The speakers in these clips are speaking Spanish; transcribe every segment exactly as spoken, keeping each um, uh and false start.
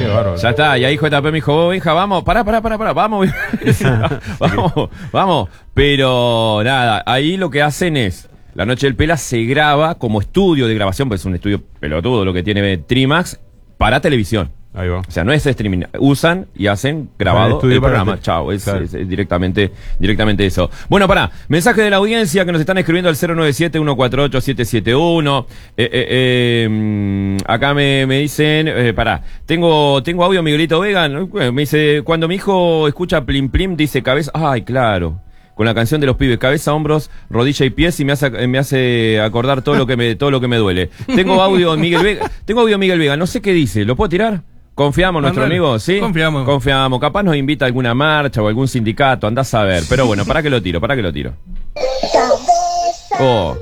Qué bárbaro. Ya está, y ahí J P me dijo, vos, Benja, vamos, pará, pará, pará, pará, vamos, vamos, vamos. Pero nada, ahí lo que hacen es, La Noche del Pela se graba como estudio de grabación, pues es un estudio pelotudo lo que tiene Trimax, para televisión. Ahí va. O sea, no es streaming, usan y hacen grabado el, el programa. Chao, es, claro. es, es directamente, directamente eso. Bueno, pará, mensaje de la audiencia que nos están escribiendo al cero nueve siete, uno cuatro ocho, siete siete uno. Eh, eh, eh, acá me, me dicen, eh, pará, tengo, tengo audio Miguelito Vega, ¿no? Me dice, cuando mi hijo escucha Plim Plim, dice cabeza, ay, claro. Con la canción de los pibes, cabeza, hombros, rodilla y pies, y me hace, me hace acordar todo lo que me, todo lo que me duele. Tengo audio Miguel Vega, tengo audio Miguel Vega, no sé qué dice, ¿lo puedo tirar? Confiamos en nuestro Andale. amigo, ¿sí? Confiamos. Confiamos. Capaz nos invita a alguna marcha o algún sindicato, andás a ver. Pero bueno, para que lo tiro, para que lo tiro. Oh.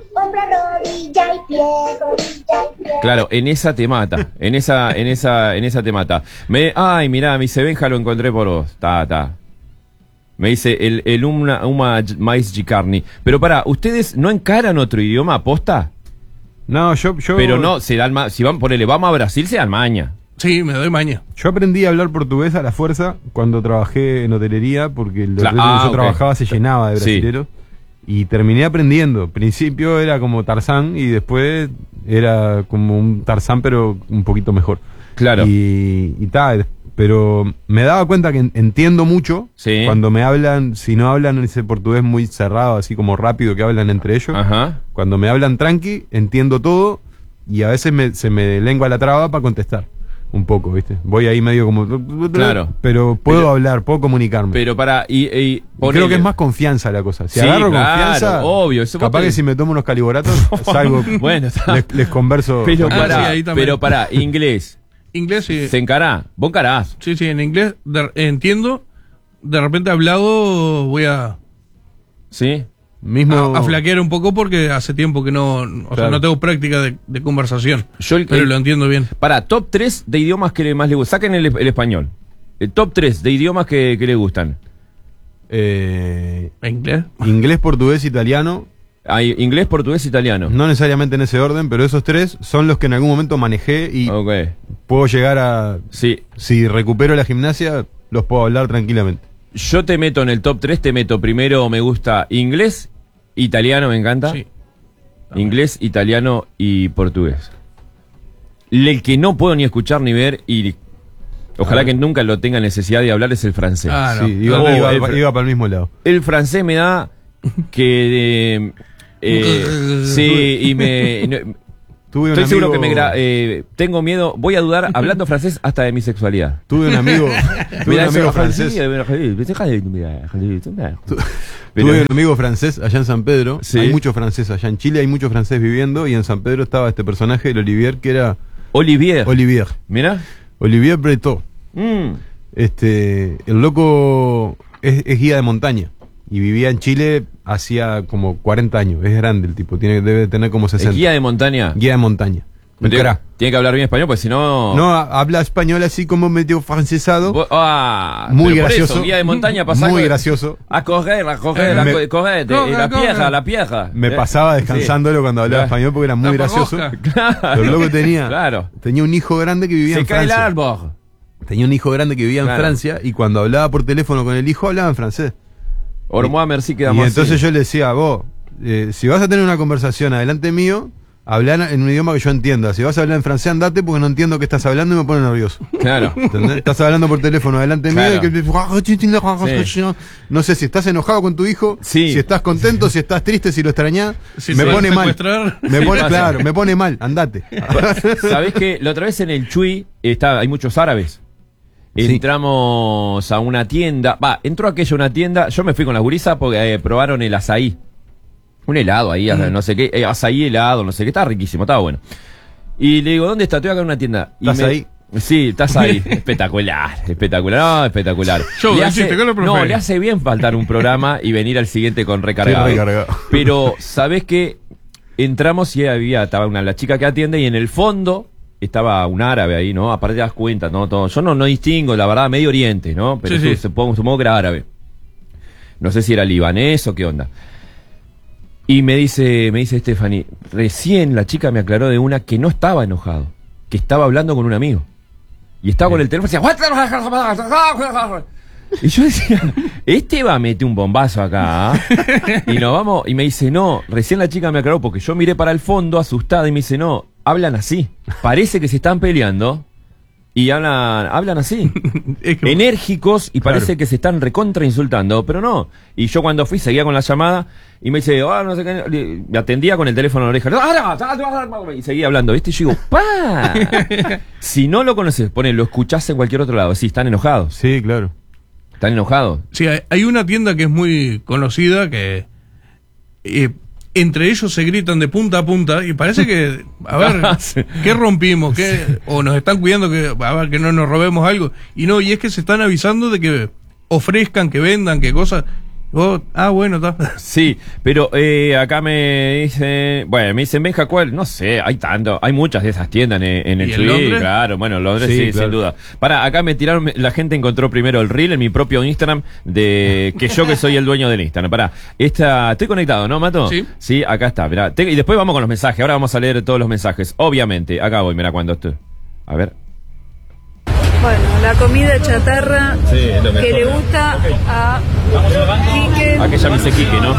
Claro, en esa te mata. En esa, en esa, en esa te mata. Me, ay, mirá, me dice Benja, lo encontré por vos. Ta, ta. Me dice el, el Uma, Uma Mais Gicarni. Pero pará, ¿ustedes no encaran otro idioma aposta? No, yo, yo. Pero no, se dan ma- si van, ponele, vamos a Brasil, se dan maña. Sí, me doy maña. Yo aprendí a hablar portugués a la fuerza cuando trabajé en hotelería, porque el Cla- hotel ah, donde yo ok. trabajaba se llenaba de Sí. brasileros. Y terminé aprendiendo. Al principio era como Tarzán y después era como un Tarzán, pero un poquito mejor. Claro. Y, y tal. Pero me daba cuenta que en- entiendo mucho Sí. cuando me hablan, si no hablan ese portugués muy cerrado, así como rápido que hablan entre ellos. Ajá. Cuando me hablan tranqui, entiendo todo y a veces me, se me lengua la traba para contestar. Un poco, ¿viste? Voy ahí medio como... Claro. Pero puedo Pero- hablar, puedo comunicarme. Pero para, y, y Y ponele- creo que es más confianza la cosa. Si Sí, agarro claro, confianza, obvio, eso capaz vos te- que si me tomo unos caliboratos, salgo, Bueno, está. les, les converso. Pero Ah, para, sí, ahí también. pero para, inglés. Inglés, sí. Se encará, vos encarás. Sí, sí, en inglés de- entiendo. De repente hablado voy a, ¿Sí? Mismo, a, a flaquear un poco porque hace tiempo que no, o sea, Claro. no tengo práctica de, de conversación. Yo el- pero el- lo entiendo bien. Para, top tres de idiomas que le- más le gustan. Saquen el, el español. El top tres de idiomas que, que le gustan. eh, ¿En inglés? inglés, portugués, italiano. Hay inglés, portugués, italiano. No necesariamente en ese orden, pero esos tres son los que en algún momento manejé y Ok. puedo llegar a... Sí. Si recupero la gimnasia, los puedo hablar tranquilamente. Yo te meto en el top tres, te meto primero, me gusta inglés, italiano, me encanta. Sí. Inglés, italiano y portugués. El que no puedo ni escuchar ni ver y ojalá que nunca lo tenga necesidad de hablar es el francés. Ah, no. Sí, iba, Oh, iba- el iba fr- para el mismo lado. El francés me da que... eh, eh, sí, y me... no- Tuve un estoy seguro amigo- que me... gra- eh, tengo miedo, voy a dudar hablando francés hasta de mi sexualidad. Tuve un amigo, tuve un Mirá, amigo eso- francés. Pero- Tuve un amigo francés allá en San Pedro. Sí. Hay muchos franceses allá en Chile, hay muchos franceses viviendo y en San Pedro estaba este personaje, el Olivier, que era Olivier. Olivier. Mirá. Olivier Breton. Mm. Este, el loco es, es guía de montaña y vivía en Chile hacía como cuarenta años. Es grande el tipo, tiene, debe tener como ¿El sesenta. guía de montaña? Guía de montaña. Un Tiene, crack. tiene que hablar bien español, pues si no... No, ha- habla español así como medio francesado. Vos- ah, Muy pero por gracioso. eso, guía de montaña pasa Muy con- gracioso. A coger, a coger, a Me- co- coger, Coja, la coja. pieja, la pieja. Me Eh, pasaba descansándolo cuando hablaba Claro. español porque era muy La gracioso. parrosca. Claro. Pero el loco tenía, Claro. tenía un hijo grande que vivía Se en cae el Francia. árbol. Tenía un hijo grande que vivía Claro. en Francia y cuando hablaba por teléfono con el hijo hablaba en francés. Ormoa merci Y quedamos entonces así. yo le decía, vos, eh, si vas a tener una conversación adelante mío, hablar en un idioma que yo entienda. Si vas a hablar en francés, andate porque no entiendo qué estás hablando y me pone nervioso. Claro. ¿Entendés? Estás hablando por teléfono adelante Claro. mío y que... No sé si estás enojado con tu hijo, Sí. si estás contento, si estás triste, si lo extrañás. Si me se va a pone mal. secuestrar. Me Sí, pone, pasa. claro, me pone mal, andate. ¿Sabés que la otra vez en el Chuy está, hay muchos árabes? Sí. Entramos a una tienda. Va, entró aquella una tienda. Yo me fui con las gurisas porque eh, probaron el azaí. Un helado ahí, no sé qué. eh, azaí helado, no sé qué. Estaba riquísimo, estaba bueno. Y le digo, ¿dónde está? Estoy acá en una tienda. Y ¿Estás me- ahí? Sí, estás ahí. Espectacular, espectacular, no, espectacular. Yo, Le el chiste, ¿qué lo no, preferís? le hace bien faltar un programa y venir al siguiente con recargado. Sí, recargado. Pero, ¿sabés qué? Entramos y había, estaba una, la chica que atiende y en el fondo estaba un árabe ahí, ¿no? Aparte te das cuenta, ¿no? Todo, yo no, no distingo, la verdad, Medio Oriente, ¿no? Pero Sí, su- sí. Supongo, supongo que era árabe. No sé si era libanés o qué onda. Y me dice, me dice Stephanie, recién la chica me aclaró de una que no estaba enojado, que estaba hablando con un amigo. Y estaba con el teléfono y decía, y yo decía, este va a meter un bombazo acá, ¿eh? Y nos vamos, y me dice, no, recién la chica me aclaró, porque yo miré para el fondo asustada y me dice, no, hablan así, parece que se están peleando y hablan, hablan así, enérgicos, y parece claro. que se están recontra insultando, pero no. Y yo cuando fui seguía con la llamada y me dice, oh, no sé qué, me atendía con el teléfono en la oreja y seguía hablando, ¿viste? Y yo digo, ¡pa! Si no lo conoces, ponen, lo escuchás en cualquier otro lado, sí, están enojados. Sí, claro. ¿Están enojados? Sí, hay, hay una tienda que es muy conocida que eh, entre ellos se gritan de punta a punta y parece que, a ver, ¿qué rompimos? ¿Qué, o nos están cuidando que, a ver, que no nos robemos algo. Y no, y es que se están avisando de que ofrezcan, que vendan, que cosas... Oh, ah, bueno, está. Sí, pero eh, acá me dicen, bueno, me dicen Benja, ¿cuál? No sé, hay tanto, hay muchas de esas tiendas en, en el Twitter, claro, bueno, Londres sí, sí claro. sin duda. Para, acá me tiraron, la gente encontró primero el reel en mi propio Instagram de que yo que soy el dueño del Instagram. Para, esta, estoy conectado, ¿no, Mato? Sí. Sí, acá está, mirá, te, y después vamos con los mensajes, ahora vamos a leer todos los mensajes, obviamente, acá voy, mirá cuando estoy, a ver. Bueno, la comida chatarra sí, que, que le gusta a Quique. A que ya me dice Quique, ¿no?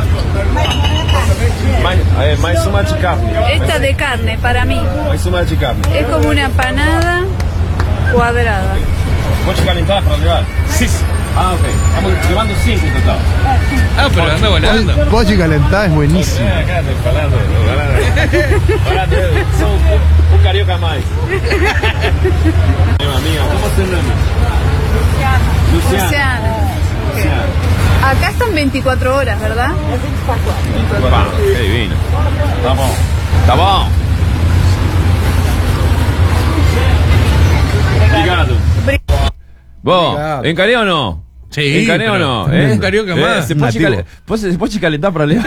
Esta de carne, para mí. Es como una empanada cuadrada. ¿Pochi calentada para llevar? Sí. Ah, ok. Estamos llevando cinco en total. Ah, pero anda volando. Pochi calentada es buenísimo. Un carioca más. Amiga, ¿cómo se llama? Luciana. Luciana. Luciana. Acá están veinticuatro horas, ¿verdad? Vamos, qué divino. Estamos. Estamos. Obrigado. ¿Vos? ¿Encaré o no? Sí. ¿Encaré o no? ¿Eh? Un carioca más. ¿Se puede calentar para leer?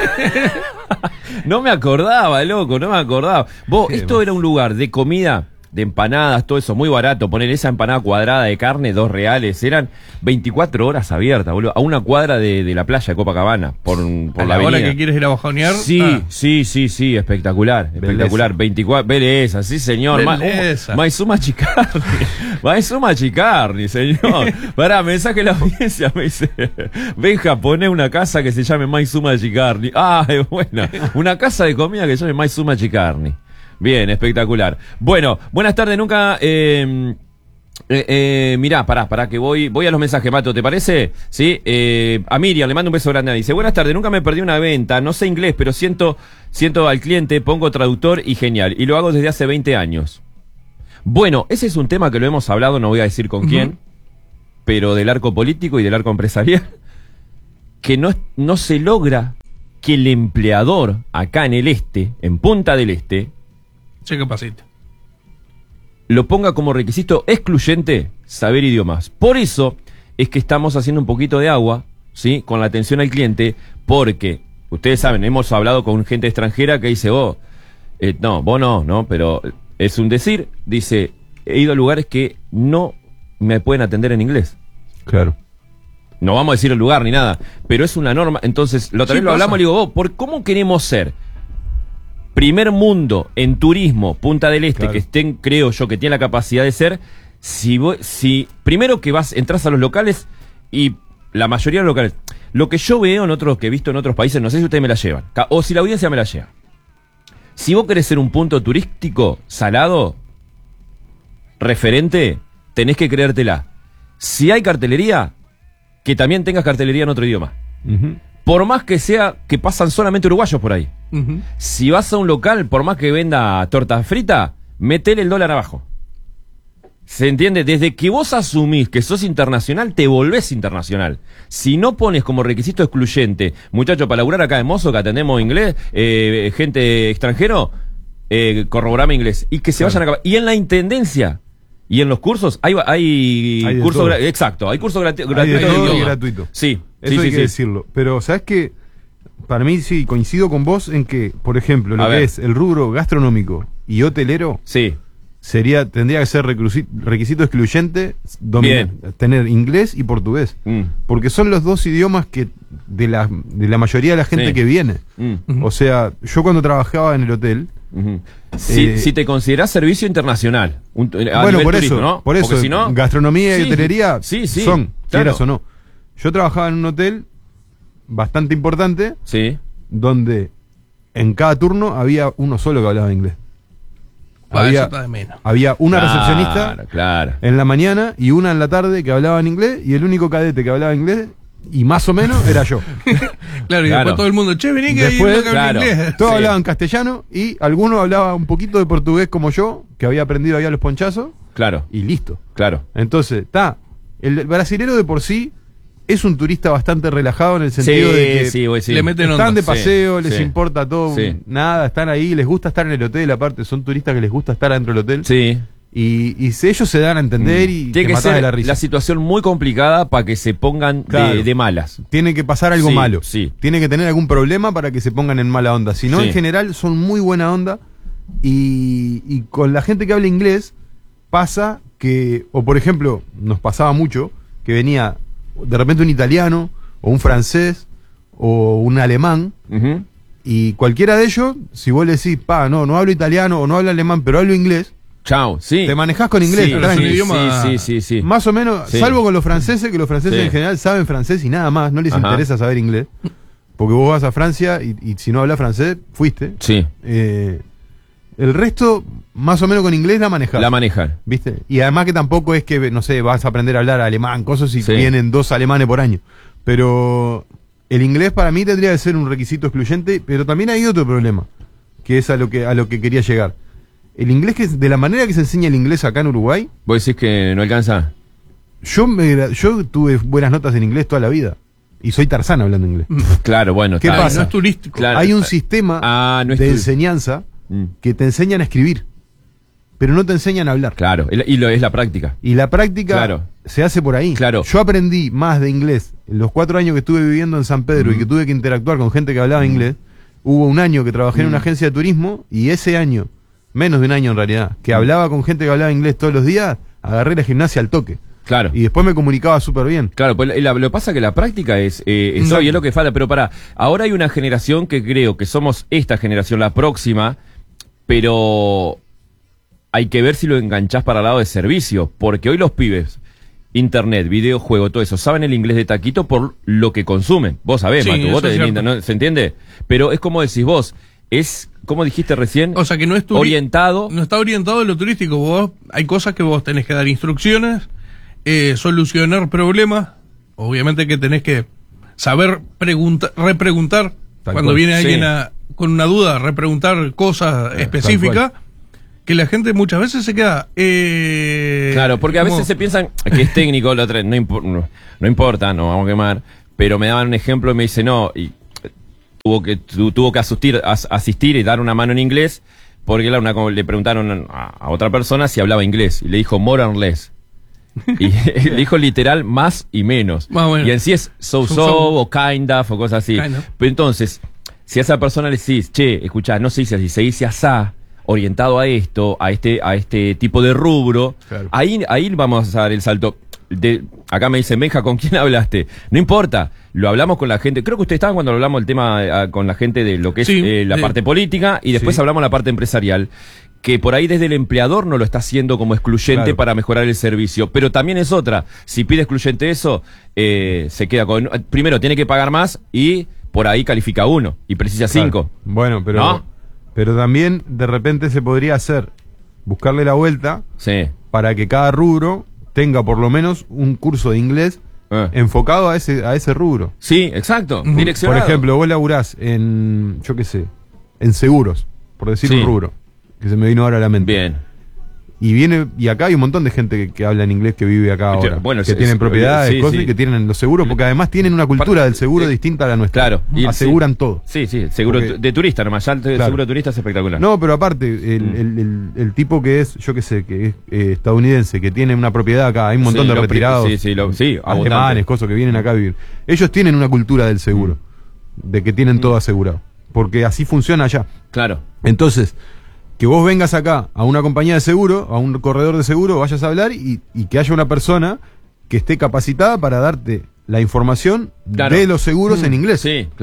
No me acordaba, loco, no me acordaba. Vos, esto era un lugar de comida, de empanadas, todo eso, muy barato. Poner esa empanada cuadrada de carne, dos reales. Eran veinticuatro horas abiertas, boludo. A una cuadra de, de la playa de Copacabana, por, por ¿A la, la hora avenida. que quieres ir a bajonear? Sí, ah. sí, sí, sí, espectacular, espectacular. Beleza. veinticuatro, Beleza, sí, señor. Beleza. Ma, Maizuma Chicarni. Maizuma Chicarni, señor. Pará, mensaje de la audiencia, me dice, Benja, poné una casa que se llame Maizuma Chicarni. Ah, es buena. Una casa de comida que se llame Maizuma Chicarni. Bien, espectacular. Bueno, buenas tardes, nunca... Eh, eh, eh, mirá, pará, pará, que voy voy a los mensajes, Mato, ¿te parece? Sí, eh, a Miriam le mando un beso grande. Dice, buenas tardes, nunca me perdí una venta, no sé inglés, pero siento, siento al cliente, pongo traductor y genial. Y lo hago desde hace veinte años. Bueno, ese es un tema que lo hemos hablado, no voy a decir con uh-huh. quién, pero del arco político y del arco empresarial, que no, no se logra que el empleador acá en el este, en Punta del Este, se capacita, lo ponga como requisito excluyente saber idiomas. Por eso es que estamos haciendo un poquito de agua, ¿sí? Con la atención al cliente, porque, ustedes saben, hemos hablado con gente extranjera que dice, oh, eh, no, vos no, no, pero es un decir, dice, he ido a lugares que no me pueden atender en inglés. Claro. No vamos a decir el lugar ni nada, pero es una norma. Entonces, lo, tal vez sí, lo hablamos y digo, vos, ¿por cómo queremos ser primer mundo en turismo, Punta del Este, claro, que estén, creo yo, que tiene la capacidad de ser, si, vos, si primero que vas, entras a los locales y la mayoría de los locales, lo que yo veo en otros, que he visto en otros países, no sé si ustedes me la llevan, o si la audiencia me la lleva. Si vos querés ser un punto turístico salado, referente, tenés que creértela. Si hay cartelería, que también tengas cartelería en otro idioma. Uh-huh. Por más que sea que pasan solamente uruguayos por ahí. Uh-huh. Si vas a un local, por más que venda torta frita, metele el dólar abajo. ¿Se entiende? Desde que vos asumís que sos internacional, te volvés internacional. Si no pones como requisito excluyente, muchacho, para laburar acá de mozo, que atendemos inglés, eh, gente extranjero, eh, corroborame inglés. Y que se claro. vayan a acabar. Y en la intendencia y en los cursos, hay, hay, hay cursos, gra- exacto, hay cursos gratu- gratuitos. Y gratuito. Sí, eso sí, hay sí, que sí. decirlo. Pero, ¿sabes qué? Para mí sí, coincido con vos en que, por ejemplo, lo a que ver. es el rubro gastronómico y hotelero, sí. sería tendría que ser requisito, requisito excluyente dominar, tener inglés y portugués. Mm. Porque son los dos idiomas que de la, de la mayoría de la gente sí. que viene. Mm. O sea, yo cuando trabajaba en el hotel, Uh-huh. Si, eh, si te considerás servicio internacional. Un, bueno, por turismo, eso, ¿no? Por eso, si no, gastronomía y sí, hotelería sí, sí, son, claro. quieras o no. Yo trabajaba en un hotel bastante importante, sí, donde en cada turno había uno solo que hablaba inglés. Para había, eso está de menos. había una claro, recepcionista claro. en la mañana y una en la tarde que hablaba en inglés, y el único cadete que hablaba inglés, y más o menos, era yo. Claro, y claro. después todo el mundo, che, vení que después, hay que claro. inglés. Todos Sí. hablaban castellano y algunos hablaban un poquito de portugués como yo, que había aprendido allá los ponchazos, Claro, y listo. claro. Entonces, está. El brasilero de por sí es un turista bastante relajado en el sentido Sí, de que sí, voy, sí. le meten están onda. de paseo, Sí, les sí. importa todo, Sí. nada, están ahí, les gusta estar en el hotel, aparte, son turistas que les gusta estar adentro del hotel. Sí. Y, y si ellos se dan a entender y Tiene te que matás ser de la risa. la situación muy complicada para que se pongan Claro. de, de malas. Tiene que pasar algo Sí, malo. sí. Tiene que tener algún problema para que se pongan en mala onda. Si no, Sí. en general son muy buena onda. Y, y con la gente que habla inglés pasa que, o por ejemplo, nos pasaba mucho que venía de repente un italiano o un francés o un alemán, Ujú. y cualquiera de ellos, si vos le decís, pa, no, no hablo italiano o no hablo alemán, pero hablo inglés, Chao, sí. te manejás con inglés, Sí, tranqui. sí, idioma- sí, sí, sí. Más o menos, Sí. salvo con los franceses, que los franceses Sí. en general saben francés y nada más, no les Ajá. interesa saber inglés. Porque vos vas a Francia y, y si no hablas francés, fuiste. Sí, Eh, el resto, más o menos con inglés la manejás. la manejan. ¿Viste? Y además que tampoco es que, no sé, vas a aprender a hablar alemán, cosas si Sí. vienen dos alemanes por año. Pero el inglés para mí tendría que ser un requisito excluyente, pero también hay otro problema, que es a lo que, a lo que quería llegar. El inglés, que de la manera que se enseña el inglés acá en Uruguay, ¿Vos decís que no alcanza? yo, me, gra- yo tuve buenas notas en inglés toda la vida. Y soy Tarzán hablando inglés. Claro, bueno. ¿Qué está pasa? No es turístico. Claro. Hay un sistema Ah, no es de tu- enseñanza Mm. que te enseñan a escribir, pero no te enseñan a hablar. Claro, el- y lo es la práctica. Y la práctica Claro. se hace por ahí. Claro. Yo aprendí más de inglés en los cuatro años que estuve viviendo en San Pedro y que tuve que interactuar con gente que hablaba inglés. Hubo un año que trabajé en una agencia de turismo y ese año, menos de un año en realidad, que hablaba con gente que hablaba inglés todos los días, agarré la gimnasia al toque. Claro. Y después me comunicaba súper bien. Claro, pues la- lo que pasa es que la práctica es, eh, es, Exacto. hoy es lo que falta, pero para, ahora hay una generación que creo que somos esta generación, la próxima, pero hay que ver si lo enganchás para el lado de servicio, porque hoy los pibes, internet, videojuego, todo eso, saben el inglés de taquito por lo que consumen. Vos sabés, Sí, Matu, eso vos te es cierto. ¿no? ¿Se entiende? Pero es como decís vos, es, como dijiste recién, O sea que no es turi- orientado. No está orientado a lo turístico. Vos, hay cosas que vos tenés que dar instrucciones, eh, solucionar problemas. Obviamente que tenés que saber preguntar, repreguntar. Tal Cuando cual. viene alguien Sí. a- con una duda, repreguntar cosas tal específicas. Que la gente muchas veces se queda. Eh, Claro, porque a como- veces se piensan que es técnico, la otra, no, impo- no, no importa, no vamos a quemar, pero me daban un ejemplo y me dice, no, y tuvo que tu- tuvo que asistir, as- asistir y dar una mano en inglés, porque la- una, como le preguntaron a, a otra persona si hablaba inglés, y le dijo more or less. Y le dijo literal más y menos. Más o menos. Y en sí es so-so So-so. o kind of o cosas así. Kind of. Pero entonces, si a esa persona le decís, che, escuchá, no se dice así, se dice asá, orientado a esto, a este, a este tipo de rubro, Claro. ahí, ahí vamos a dar el salto. De, acá me dicen, Benja, ¿con quién hablaste? No importa, lo hablamos con la gente. Creo que ustedes estaban cuando hablamos del tema eh, con la gente de lo que es Sí, eh, la sí. parte política y después Sí. hablamos la parte empresarial. Que por ahí desde el empleador no lo está haciendo como excluyente Claro. para mejorar el servicio. Pero también es otra. Si pide excluyente eso, eh, se queda con. Primero, tiene que pagar más y por ahí califica uno y precisa Claro. cinco. Bueno, pero, ¿No? pero también de repente se podría hacer, buscarle la vuelta Sí. para que cada rubro tenga por lo menos un curso de inglés Eh. enfocado a ese, a ese rubro. Sí, exacto. Ujú. Direccionado. Por ejemplo, vos laburás en, yo qué sé, en seguros, por decir Sí. un rubro, que se me vino ahora a la mente. Bien. Y viene, y acá hay un montón de gente que, que habla en inglés que vive acá Este, ahora. bueno, que es- tienen es- propiedades, sí, cosas sí. y que tienen los seguros, porque además tienen una cultura del seguro eh, distinta a la nuestra. Claro. Y el- Aseguran sí. todo. Sí, sí, seguro Porque- de turista nomás. Ya el Claro. seguro de turista es espectacular. No, pero aparte, el, Mm. el, el- el tipo que es, yo qué sé, que es eh, estadounidense, que tiene una propiedad acá, hay un montón Sí, de lo pri- retirados, sí, sí, lo- sí, abundante. alemanes, cosas que vienen acá a vivir. Ellos tienen una cultura del seguro, de que tienen todo asegurado, porque así funciona allá. Claro. Entonces, que vos vengas acá a una compañía de seguro, a un corredor de seguro, vayas a hablar y, y que haya una persona que esté capacitada para darte la información Claro. de los seguros en inglés. Sí, claro.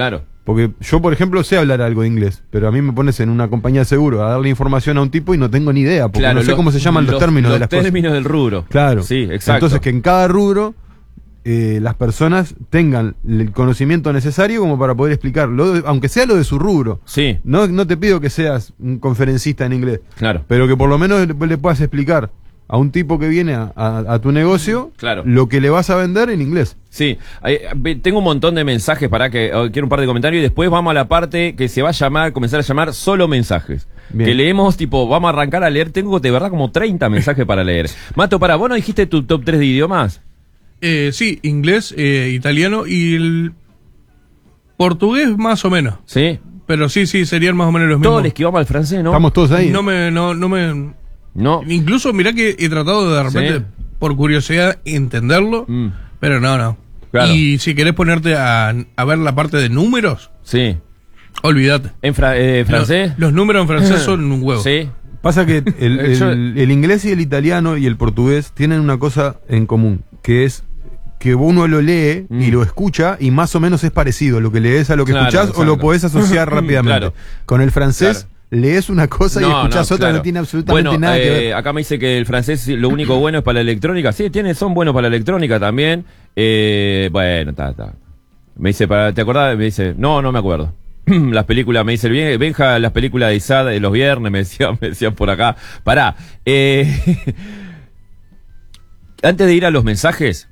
Porque yo, por ejemplo, sé hablar algo de inglés, pero a mí me pones en una compañía de seguro a darle información a un tipo y no tengo ni idea, porque claro, no sé lo, cómo se llaman los, los términos los de las términos cosas. Términos del rubro. Claro. Sí, exacto. Entonces, que en cada rubro eh, las personas tengan el conocimiento necesario como para poder explicarlo, aunque sea lo de su rubro. Sí. No, no te pido que seas un conferencista en inglés. Claro. Pero que por lo menos le, le puedas explicar a un tipo que viene a, a, a tu negocio, claro, lo que le vas a vender en inglés. Sí, hay, tengo un montón de mensajes para que oh, quiero un par de comentarios y después vamos a la parte que se va a llamar, comenzar a llamar solo mensajes. Bien. Que leemos, tipo, vamos a arrancar a leer, tengo de verdad como treinta mensajes para leer. Mato, para, ¿vos no dijiste tu top tres de idiomas? Eh, sí, inglés, eh, italiano y el portugués más o menos. Sí. Pero sí, sí, serían más o menos los mismos. Todos les esquivamos al francés, ¿no? Estamos todos ahí. No me, no, no me... No. Incluso mirá que he tratado de, de repente, sí, por curiosidad, entenderlo, mm. pero no, no. Claro. Y si querés ponerte a, a ver la parte de números, sí, olvídate. ¿En fra eh, francés? Los, los números en francés son un huevo. Sí. Pasa que el, el, el inglés y el italiano y el portugués tienen una cosa en común, que es que uno lo lee mm. y lo escucha y más o menos es parecido lo que lees a lo que claro, escuchás exacto. O lo podés asociar rápidamente. Claro. Con el francés... Claro. Lees una cosa no, y escuchás no, otra, claro. No tiene absolutamente bueno, nada eh, que ver. Acá me dice que el francés lo único bueno es para la electrónica. Sí, tiene, son buenos para la electrónica también. Eh, bueno, está, está. Me dice, para, ¿te acordás? Me dice, no, no me acuerdo. Las películas, me dice, Benja, las películas de Isada de los viernes, me decían, me decían por acá. Pará. Eh, antes de ir a los mensajes,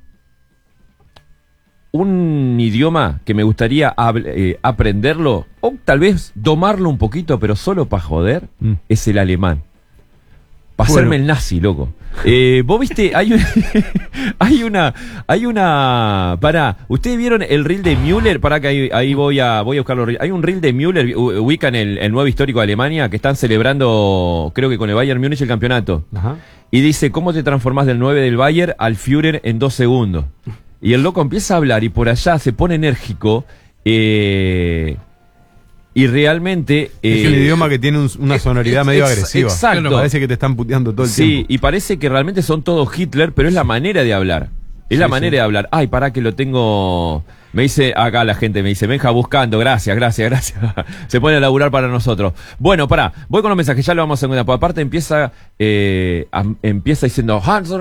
un idioma que me gustaría eh, aprenderlo, o tal vez domarlo un poquito, pero solo para joder, mm. es el alemán. Para bueno. hacerme el nazi, loco. Eh, Vos viste, hay, un, hay una, hay una, pará, ¿ustedes vieron el reel de Müller? Pará que ahí, ahí voy a, voy a buscarlo. Hay un reel de Müller, ubican el, el nuevo histórico de Alemania, que están celebrando, creo que con el Bayern Múnich el campeonato. Ajá. Y dice, ¿cómo te transformás del nueve del Bayern al Führer en dos segundos? Y el loco empieza a hablar y por allá se pone enérgico eh, y realmente... Eh, es un idioma que tiene un, una sonoridad ex, medio ex, agresiva. Exacto. Parece que te están puteando todo el sí, tiempo. Sí, y parece que realmente son todos Hitler, pero es la manera de hablar. Es sí, la manera sí. de hablar. Ay, pará que lo tengo... Me dice acá la gente, me dice, Benja buscando, gracias, gracias, gracias. Se pone a laburar para nosotros. Bueno, pará, voy con los mensajes, ya lo vamos a encontrar. Por aparte empieza, eh, a, empieza diciendo...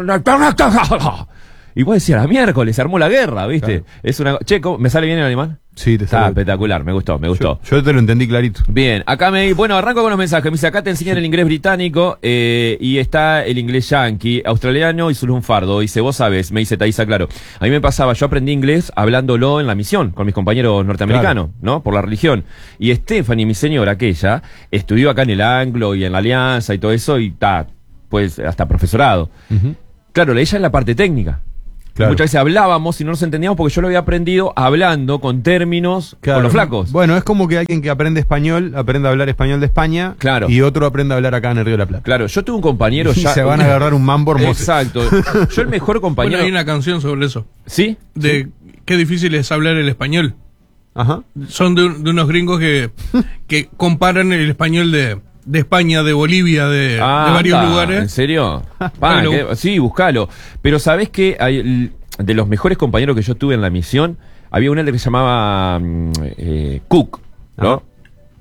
Y vos decías, la miércoles, se armó la guerra, ¿viste? Claro. Es una... Che, ¿cómo? ¿Me sale bien el alemán? Sí, te sale. Ah, espectacular, me gustó, me gustó. Yo, yo te lo entendí clarito. Bien, acá me... Bueno, arranco con los mensajes. Me dice, acá te enseñan el inglés británico eh, y está el inglés yankee, australiano y su lunfardo. Dice, vos sabés, me dice Thaisa, claro. A mí me pasaba, yo aprendí inglés hablándolo en la misión, con mis compañeros norteamericanos, claro. ¿no? Por la religión. Y Stephanie, mi señora, aquella, estudió acá en el Anglo y en la Alianza y todo eso y está, pues, hasta profesorado. Uh-huh. Claro, ella es la parte técnica. Claro. Muchas veces hablábamos y no nos entendíamos porque yo lo había aprendido hablando con términos claro. con los flacos. Bueno, es como que alguien que aprende español aprende a hablar español de España claro. y otro aprende a hablar acá en el Río de la Plata. Claro, yo tuve un compañero ya... se van a agarrar un mambo hermoso. Exacto. Yo el mejor compañero... Bueno, hay una canción sobre eso. ¿Sí? De ¿Sí? Qué difícil es hablar el español. Ajá. Son de, de unos gringos que, que comparan el español de... de España, de Bolivia, de, ah, de varios anda, lugares. ¿En serio? Pa, que, sí, buscalo. Pero ¿sabés qué? Hay, de los mejores compañeros que yo tuve en la misión, había un que se llamaba eh, Cook, ¿no? Ah.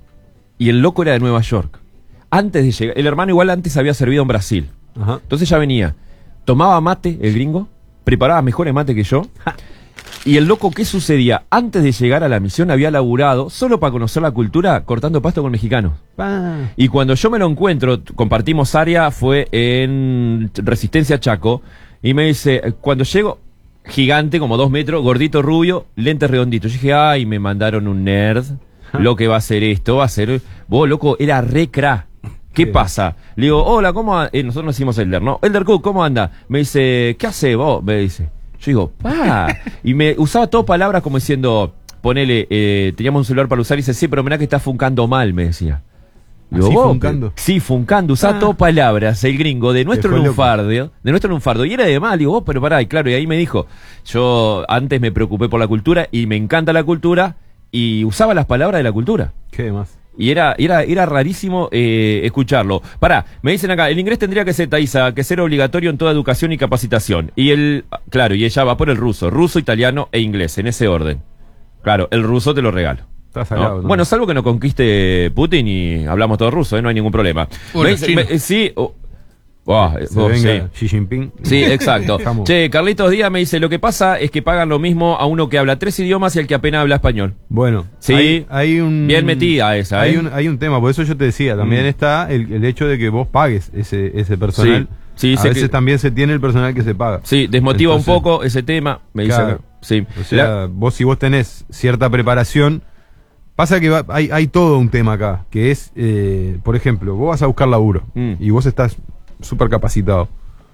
Y el loco era de Nueva York. Antes de llegar, el hermano igual antes había servido en Brasil. Ajá. Entonces ya venía, tomaba mate, el gringo, preparaba mejores mate que yo. Y el loco, ¿qué sucedía? Antes de llegar a la misión había laburado, solo para conocer la cultura, cortando pasto con mexicanos. Ah. Y cuando yo me lo encuentro, compartimos área, fue en Resistencia Chaco, y me dice, cuando llego, gigante, como dos metros, gordito, rubio, lentes redonditos. Yo dije, ay, me mandaron un nerd, lo que va a hacer esto, va a ser... Vos, loco, era re cra. ¿Qué sí. pasa? Le digo, hola, ¿cómo eh, nosotros nos decimos Elder, ¿no? Elder Cook, ¿cómo anda? Me dice, ¿qué hace vos? Me dice... Yo digo, pa, y me usaba todas palabras como diciendo, ponele, eh, teníamos un celular para usar y dice, sí, pero mirá que está funcando mal, me decía. Digo, ¿sí, funcando? Sí, funcando, usaba ah. todas palabras, el gringo, de nuestro lunfardo, de nuestro lunfardo, y era de mal, digo, vos, pero pará, y claro, y ahí me dijo, yo antes me preocupé por la cultura, y me encanta la cultura, y usaba las palabras de la cultura. ¿Qué demás? Y era, era, era rarísimo eh, escucharlo. Pará, me dicen acá, el inglés tendría que ser, Thaisa, que ser obligatorio en toda educación y capacitación. Y el, claro, y ella va por el ruso, ruso, italiano e inglés, en ese orden. Claro, el ruso te lo regalo. Está salado, ¿no? ¿no? Bueno, salvo que no conquiste Putin y hablamos todo ruso, ¿eh? No hay ningún problema. Bueno, ¿Ves? Me, sí... Oh. Oh, Se oh, venga sí. Xi Jinping. Sí, exacto. Estamos. Che, Carlitos Díaz me dice, lo que pasa es que pagan lo mismo a uno que habla tres idiomas y al que apenas habla español. Bueno, Sí, hay, hay un... bien metida esa, hay ¿eh? un, hay un tema, por eso yo te decía, también Mm. está el, el hecho de que vos pagues ese, ese personal. Sí, sí, a sé veces que- también se tiene el personal que se paga. Sí, desmotiva Entonces, un poco ese tema, me dice claro. acá. Sí. O sea, La- vos si vos tenés cierta preparación, pasa que va- hay, hay todo un tema acá, que es, eh, por ejemplo, vos vas a buscar laburo Mm. y vos estás súper capacitado.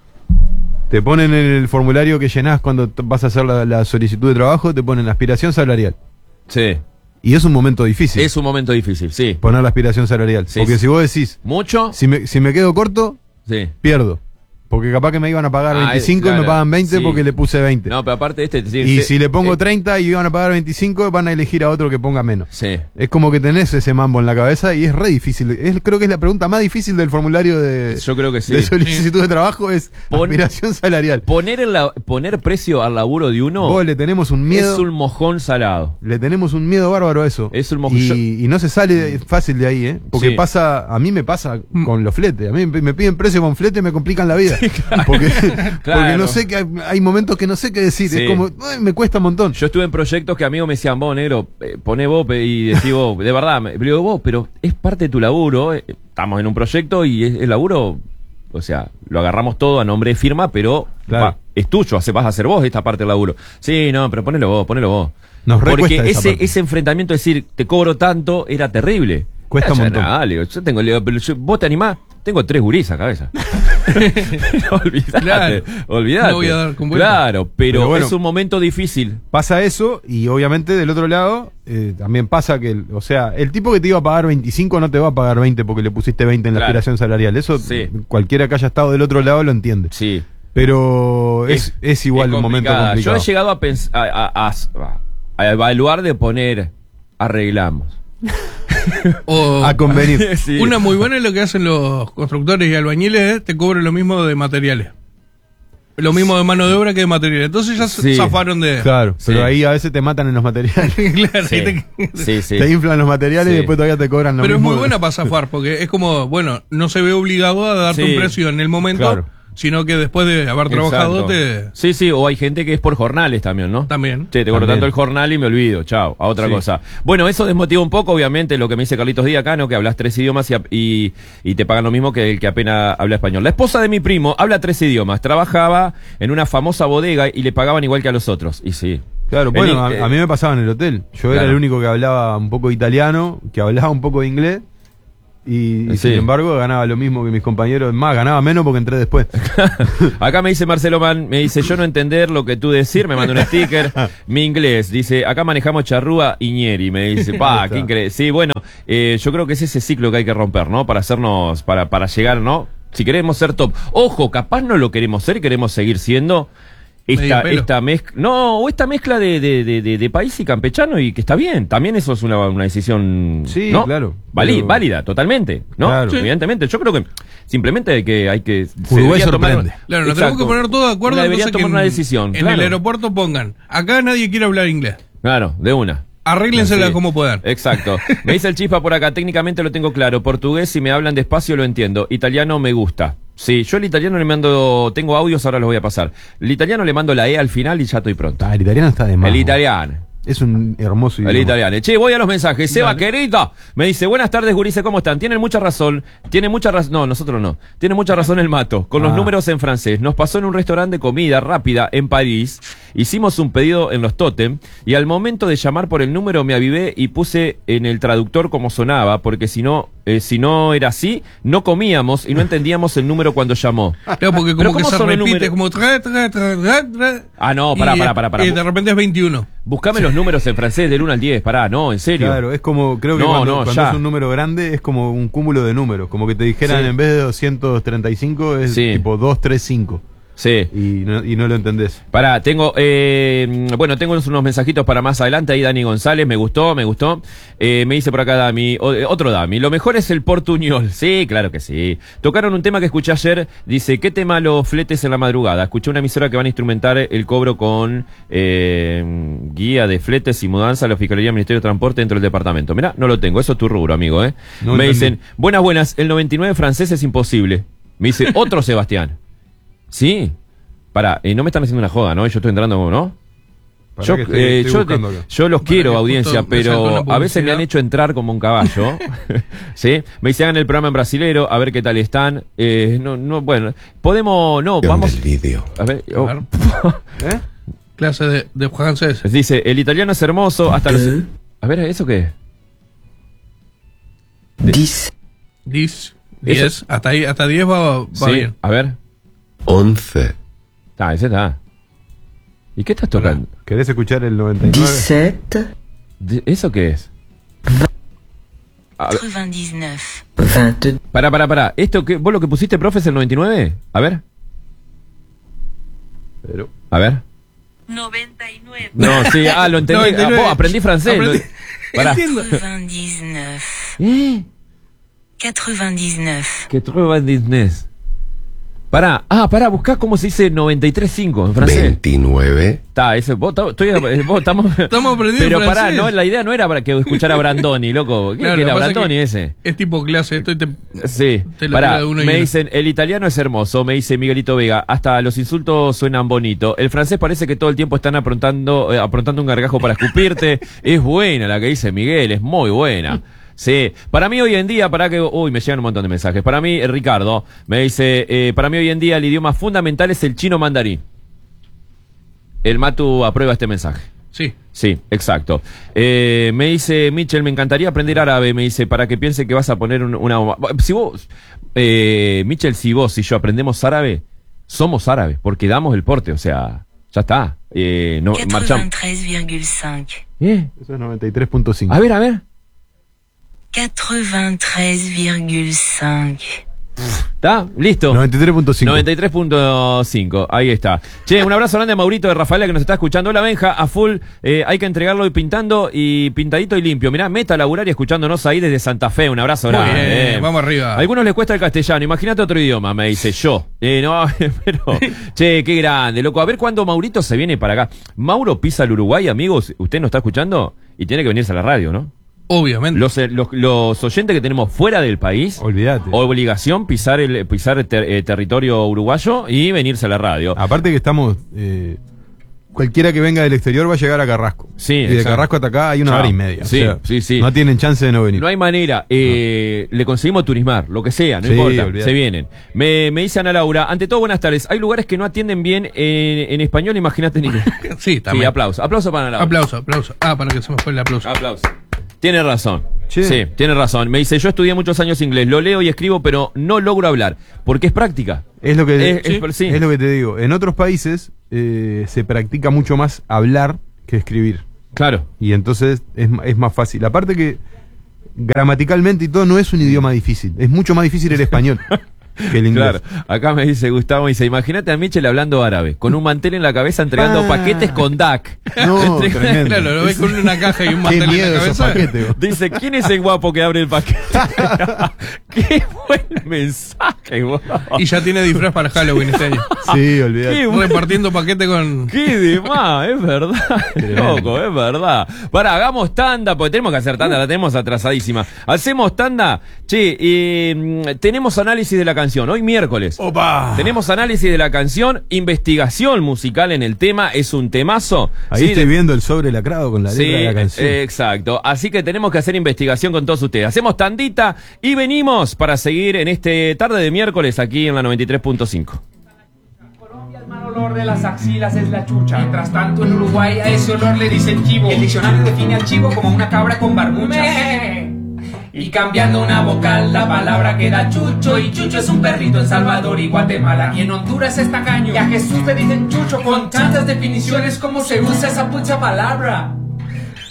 Te ponen en el formulario que llenás cuando t- vas a hacer la, la solicitud de trabajo, te ponen aspiración salarial. sí, Y es un momento difícil es un momento difícil, sí. poner la aspiración salarial. Sí, porque sí. si vos decís, ¿Mucho? si me, si me quedo corto, Sí. pierdo. Porque capaz que me iban a pagar Ah, veinticinco y claro, me pagan veinte sí. porque le puse veinte. No, pero aparte de este... sí, y sí, si le pongo eh, treinta y iban a pagar veinticinco, van a elegir a otro que ponga menos. Sí. Es como que tenés ese mambo en la cabeza y es re difícil. Es, creo que es la pregunta más difícil del formulario de, Yo creo que sí. de solicitud de trabajo, es Pon- aspiración salarial. Poner, el la- poner precio al laburo de uno Vos le tenemos un miedo, es un mojón salado. le tenemos un miedo bárbaro a eso. Es un mojo- y, yo- y no se sale de- fácil de ahí, ¿eh? Porque Sí. pasa, a mí me pasa con los fletes. A mí me piden precio con flete y me complican la vida. Porque, porque no sé que hay, hay momentos que no sé qué decir. Sí. Es como, ay, me cuesta un montón. Yo estuve en proyectos que amigos me decían, vos, negro, eh, poné vos pe- y decís vos, de verdad, me, digo, vos, pero es parte de tu laburo, eh, estamos en un proyecto y es, el laburo, o sea, lo agarramos todo a nombre de firma, pero Claro. va, es tuyo, hace, vas a hacer vos esta parte del laburo. Sí, no, pero ponelo vos, ponelo vos. Nos re Porque cuesta esa ese, parte. ese enfrentamiento, es decir, te cobro tanto, era terrible. Cuesta un Ya, montón. nada, le digo, yo tengo, le digo, pero yo- vos te animás, tengo tres guris a cabeza. olvidate, Claro. olvidate. No voy a dar con vuelta. Claro, pero, Pero bueno. es un momento difícil. Pasa eso y obviamente del otro lado eh, también pasa que, el- o sea, el tipo que te iba a pagar veinticinco no te va a pagar veinte porque le pusiste veinte en la Claro. aspiración salarial. Eso Sí. cualquiera que haya estado del otro lado lo entiende. Sí. Pero es, es igual es un momento complicada. complicado. Yo he llegado a, pens- a, a- a- a evaluar de poner arreglamos. O, A convenir. Sí. Una muy buena es lo que hacen los constructores y albañiles, es te cobran lo mismo de materiales. Lo mismo de mano de obra que de materiales. Entonces ya se Sí. zafaron de... Claro, Sí. pero ahí a veces te matan en los materiales. Claro, Sí, ahí te- sí, sí. Te inflan los materiales Sí. y después todavía te cobran lo Pero es mismo. muy buena para zafar, porque es como, bueno, no se ve obligado a darte Sí. un precio en el momento, Claro. sino que después de haber trabajado Exacto. te... Sí, sí, o hay gente que es por jornales también, ¿no? También. Che, te cobro También. tanto el jornal y me olvido, chao, a otra Sí. cosa. Bueno, eso desmotiva un poco, obviamente, lo que me dice Carlitos Díaz acá, ¿no? Que hablas tres idiomas y, ap- y, y te pagan lo mismo que el que apenas habla español. La esposa de mi primo habla tres idiomas, trabajaba en una famosa bodega y le pagaban igual que a los otros. Y sí. Claro, El- bueno, a, eh, a mí me pasaba en el hotel. Yo era claro. el único que hablaba un poco de italiano, que hablaba un poco de inglés. Y, y Sí. sin embargo ganaba lo mismo que mis compañeros. Más, ganaba menos porque entré después. Acá me dice Marcelo Man, me dice, yo no entender lo que tú decir, me manda un sticker. Mi inglés, dice, acá manejamos charrúa Iñeri, me dice, pa, Ahí qué está. increíble. Sí, bueno, eh, yo creo que es ese ciclo que hay que romper, ¿no? Para hacernos, para, para llegar, ¿no? Si queremos ser top. Ojo, capaz no lo queremos ser y queremos seguir siendo esta, Medio pelo. esta mezcla, no, o esta mezcla de, de, de, de, de país y campechano y que está bien. También eso es una, una decisión, Sí, ¿no? claro, Vali- pero- válida, totalmente, ¿no? Claro. Sí. Evidentemente, yo creo que simplemente que hay que... se Uruguay debería tomar- sorprende. Claro, nos Exacto. tenemos que poner todos de acuerdo. Una debería entonces tomar que una en- decisión. En claro. el aeropuerto pongan, acá nadie quiere hablar inglés. Claro, de una. Arréglensela Sí. como puedan. Exacto. Me dice el chispa por acá, técnicamente lo tengo claro. Portugués, si me hablan despacio, lo entiendo. Italiano me gusta. Sí, yo el italiano le mando, tengo audios, ahora los voy a pasar. El italiano le mando la E al final y ya estoy pronto. Ah, el italiano está de más. El italiano. Es un hermoso El idioma. italiano. Che, voy a los mensajes. Seba, Dale. querido. Me dice, buenas tardes, gurises, ¿cómo están? Tienen mucha razón. Tiene mucha razón. No, nosotros no. Tiene mucha razón el Mato. Con los Ah. números en francés. Nos pasó en un restaurante de comida rápida en París. Hicimos un pedido en los Totem. Y al momento de llamar por el número me avivé y puse en el traductor como sonaba. Porque si no, eh, si no era así, no comíamos y no entendíamos el número cuando llamó. Claro, porque Pero como que ¿cómo se son los repite, números? como tra, tra, tra, tra, tra. Ah, no, pará, Y, pará, pará, pará. Y de repente es veintiuno. Buscame los números en francés del uno al diez. Pará, no, en serio. Claro, es como, creo que No, cuando, no, cuando ya. es un número grande es como un cúmulo de números. Como que te dijeran Sí. en vez de doscientos treinta y cinco es Sí. tipo doscientos treinta y cinco. Sí. Y no, y no lo entendés. Pará, tengo, eh, bueno, tengo unos mensajitos para más adelante. Ahí Dani González, me gustó, me gustó. Eh, me dice por acá Dami, o, otro Dami, lo mejor es el portuñol. Sí, claro que sí. Tocaron un tema que escuché ayer, dice, ¿qué tema los fletes en la madrugada? Escuché una emisora que van a instrumentar el cobro con eh, guía de fletes y mudanza a la Fiscalía del Ministerio de Transporte dentro del departamento. Mirá, no lo tengo, eso es tu rubro, amigo, ¿eh? No me entendí. Dicen, buenas, buenas, el noventa y nueve francés es imposible. Me dice, otro Sebastián. Sí. Pará, eh, no me están haciendo una joda, ¿no? Yo estoy entrando, ¿no? Yo, estoy, eh, estoy yo, te, yo los Para quiero, audiencia, pero a veces me han hecho entrar como un caballo. ¿Sí? Me dice, hagan el programa en brasilero, a ver qué tal están. Eh, no, no, bueno, podemos, no, vamos. El vídeo. A ver, oh. ¿Eh? Clase de, de francés. Dice, el italiano es hermoso, hasta los... A ver, ¿eso qué? Diez. Diez. Diez. Hasta ahí, hasta diez va, va sí, bien. A ver. Once. Ah, ese está. ¿Y qué estás tocando? ¿Querés escuchar el noventa y nueve? Diecisiete. ¿Eso qué es? noventa y nueve. Pará, pará, pará. ¿Esto que, vos lo que pusiste, profe, es el noventa y nueve? A ver. Pero... A ver. noventa y nueve. No, sí, ah, lo entendí. Ah, vos, aprendí francés. Aprendí. Lo... Pará. noventa y nueve. ¿Eh? noventa y nueve. noventa y nueve. Pará, ah, pará, buscá cómo se dice noventa y tres punto cinco en francés. veintinueve. Está, ese, vos, estoy, vos estamos... Estamos aprendiendo Pero francés. pará, no, la idea no era para que escuchara a Brandoni, loco. ¿Qué, Claro, ¿qué era lo que pasa Brandoni que ese? Es tipo clase, esto y te... Sí, te lo pará, tira de uno y me uno. dicen, el italiano es hermoso, me dice Miguelito Vega, hasta los insultos suenan bonito. El francés parece que todo el tiempo están aprontando, eh, aprontando un gargajo para escupirte. Es buena la que dice Miguel, es muy buena. Sí, para mí hoy en día, para que, uy, me llegan un montón de mensajes. Para mí, eh, Ricardo, me dice, eh, para mí hoy en día el idioma fundamental es el chino mandarín. El Matu aprueba este mensaje. Sí. Sí, exacto. Eh, me dice Michel, me encantaría aprender árabe, me dice, para que piense que vas a poner un, una bomba. Si vos, eh, Michel, si vos y yo aprendemos árabe, somos árabes, porque damos el porte, o sea, ya está. Eh, no, marchamos. noventa y tres punto cinco. ¿Eh? Eso es noventa y tres punto cinco. A ver, a ver. noventa y tres punto cinco. ¿Está? ¿Listo? noventa y tres punto cinco. noventa y tres punto cinco, ahí está. Che, un abrazo grande a Maurito de Rafaela que nos está escuchando. Hola Benja, a full, eh, hay que entregarlo y pintando y pintadito y limpio. Mirá, meta a laburar y escuchándonos ahí desde Santa Fe. Un abrazo grande. Muy bien, eh. vamos arriba. A algunos les cuesta el castellano, imagínate otro idioma, me dice yo. Eh, no, pero, che, qué grande, loco. A ver cuándo Maurito se viene para acá. Mauro pisa al Uruguay, amigos, usted nos está escuchando y tiene que venirse a la radio, ¿no? Obviamente. Los, los, los oyentes que tenemos fuera del país, olvídate, obligación pisar el pisar el ter, eh, territorio uruguayo y venirse a la radio. Aparte que estamos, eh, cualquiera que venga del exterior va a llegar a Carrasco. Sí, y de exacto. Carrasco hasta acá hay una Chao. hora y media. Sí, o sea, sí, sí. No tienen chance de no venir. No hay manera. Eh, no. Le conseguimos turismar, lo que sea, no sí, importa. Olvidate. Se vienen. Me, me dice Ana Laura, ante todo, buenas tardes. Hay lugares que no atienden bien en, en español, imagínate en inglés. Sí, también. Sí, aplauso. Aplauso para Ana Laura. Aplauso, aplauso. Ah, para que se me fue el aplauso. Aplauso. Tiene razón. Che. Sí, tiene razón. Me dice, yo estudié muchos años inglés, lo leo y escribo, pero no logro hablar. Porque es práctica. Es lo que, Es- sí, es- sí. es lo que te digo. En otros países eh, se practica mucho más hablar que escribir. Claro. Y entonces es, es más fácil. Aparte que gramaticalmente y todo no es un idioma difícil. Es mucho más difícil el español que el inglés. Claro, acá me dice Gustavo, me dice, imagínate a Michel hablando árabe, con un mantel en la cabeza entregando Ah. paquetes con D A C. No, Entrega- tremendo. Claro, lo ves con una caja y un Qué mantel en miedo la esos cabeza. paquetes. vos. Dice, ¿quién es el guapo que abre el paquete? Qué buen mensaje, vos. Y ya tiene disfraz para Halloween este año. Sí, olvidate. Qué bueno. Repartiendo paquete con... Qué de más, es verdad, Tremendo. loco, es verdad. Para, hagamos tanda, porque tenemos que hacer tanda, la tenemos atrasadísima. Hacemos tanda, che, eh, tenemos análisis de la canción, hoy miércoles. ¡Opa! Tenemos análisis de la canción, investigación musical en el tema, es un temazo. Ahí Sí, estoy de- viendo el sobre lacrado con la letra Sí, de la canción. eh, exacto. Así que tenemos que hacer investigación con todos ustedes. Hacemos tandita y venimos para seguir en este tarde de miércoles aquí en la noventa y tres punto cinco. Colombia, el mal olor de las axilas es la chucha. Mientras tanto, en Uruguay a ese olor le dicen chivo. El diccionario define al chivo como una cabra con barbuchas. Y cambiando una vocal, la palabra queda chucho. Y chucho es un perrito en Salvador y Guatemala. Y en Honduras es tacaño. Y a Jesús le dicen chucho con tantas definiciones como se usa esa pucha palabra.